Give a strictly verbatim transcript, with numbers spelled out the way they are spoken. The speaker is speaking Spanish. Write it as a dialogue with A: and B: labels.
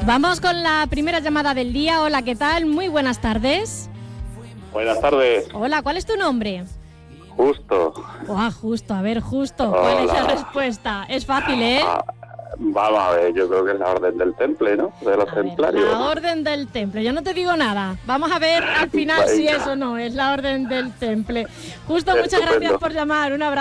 A: Vamos con la primera llamada del día. Hola, ¿qué tal? Muy buenas tardes.
B: Buenas tardes.
A: Hola, ¿cuál es tu nombre?
B: Justo.
A: Oh, justo, a ver, justo. ¿Cuál
B: Hola.
A: es la respuesta? Es fácil, ¿eh?
B: Ah, vamos a ver, yo creo que es la orden del temple, ¿no? De los
A: A ver,
B: templarios.
A: la orden del temple. Yo no te digo nada. Vamos a ver al final si
B: Venga.
A: es o no es la orden del temple. Justo, muchas
B: Estupendo.
A: gracias por llamar. Un abrazo.